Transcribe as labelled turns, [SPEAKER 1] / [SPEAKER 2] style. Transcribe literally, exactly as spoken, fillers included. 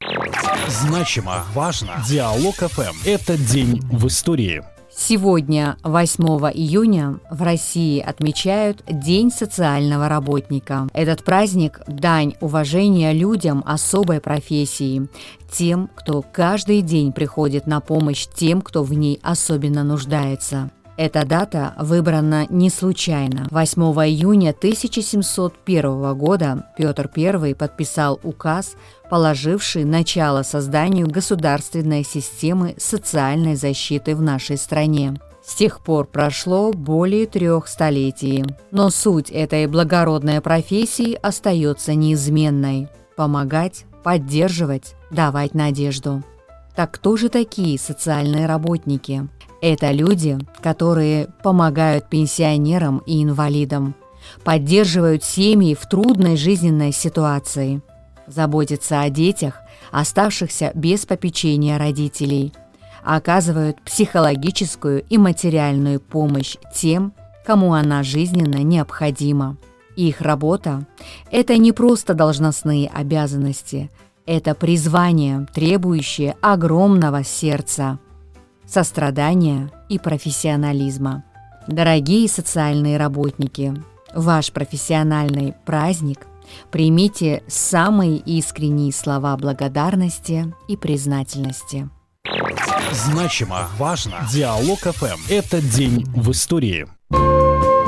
[SPEAKER 1] Значимо, важно. Диалог эф эм. Это день в истории.
[SPEAKER 2] Сегодня, восьмого июня, в России отмечают День социального работника. Этот праздник – дань уважения людям особой профессии, тем, кто каждый день приходит на помощь тем, кто в ней особенно нуждается. Эта дата выбрана не случайно. восьмого июня тысяча семьсот первого года Петр Первый подписал указ, положивший начало созданию государственной системы социальной защиты в нашей стране. С тех пор прошло более трех столетий. Но суть этой благородной профессии остается неизменной – помогать, поддерживать, давать надежду. Так кто же такие социальные работники? Это люди, которые помогают пенсионерам и инвалидам, поддерживают семьи в трудной жизненной ситуации, заботятся о детях, оставшихся без попечения родителей, оказывают психологическую и материальную помощь тем, кому она жизненно необходима. Их работа – это не просто должностные обязанности, это призвание, требующее огромного сердца, сострадания и профессионализма. Дорогие социальные работники, ваш профессиональный праздник примите самые искренние слова благодарности и признательности.
[SPEAKER 1] Значимо, важно. Диалог эф эм. Это день в истории.